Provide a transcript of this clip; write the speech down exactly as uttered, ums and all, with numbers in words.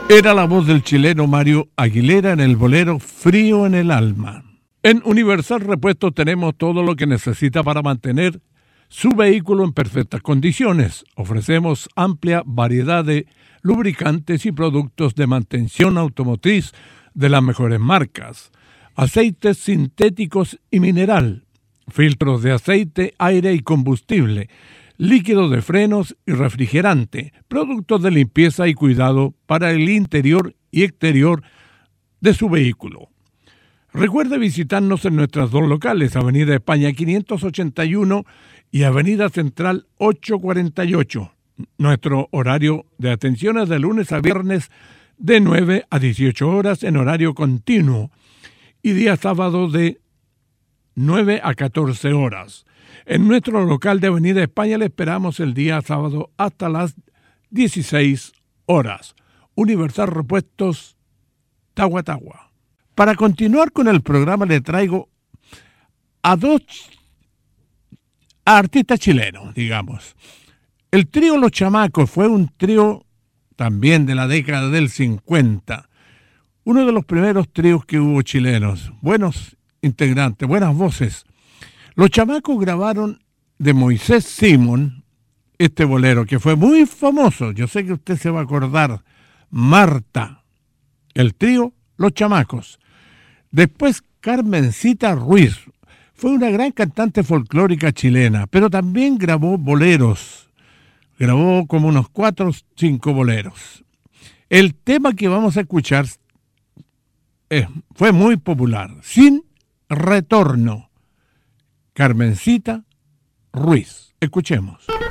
Era la voz del chileno Mario Aguilera en el bolero Frío en el Alma. En Universal Repuestos tenemos todo lo que necesita para mantener su vehículo en perfectas condiciones. Ofrecemos amplia variedad de lubricantes y productos de mantención automotriz de las mejores marcas, aceites sintéticos y mineral, filtros de aceite, aire y combustible, líquido de frenos y refrigerante, productos de limpieza y cuidado para el interior y exterior de su vehículo. Recuerde visitarnos en nuestras dos locales, Avenida España quinientos ochenta y uno y Avenida Central ochocientos cuarenta y ocho. Nuestro horario de atención es de lunes a viernes de nueve a dieciocho horas en horario continuo y día sábado de nueve a catorce horas. En nuestro local de Avenida España le esperamos el día sábado hasta las dieciséis horas. Universal Repuestos, Tagua Tagua. Para continuar con el programa le traigo a dos artistas chilenos, digamos. El trío Los Chamacos fue un trío también de la década del cincuenta. Uno de los primeros tríos que hubo chilenos. Buenos integrantes, buenas voces. Los Chamacos grabaron de Moisés Simón este bolero que fue muy famoso. Yo sé que usted se va a acordar. Marta. El trío Los Chamacos. Después Carmencita Ruiz. Fue una gran cantante folclórica chilena, pero también grabó boleros. Grabó como unos cuatro o cinco boleros. El tema que vamos a escuchar eh, fue muy popular. Sin retorno. Carmencita Ruiz. Escuchemos.